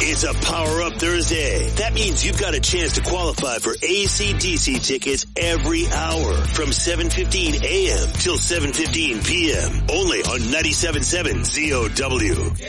It's a Power Up Thursday. That means you've got a chance to qualify for AC/DC tickets every hour from 7:15 a.m. till 7:15 p.m. Only on 97.7 ZOW.